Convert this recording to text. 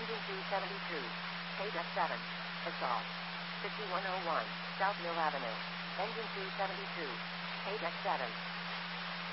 Engine 272. Page F7. Assault. 5101. South Mill Avenue. Engine 272. Page F7.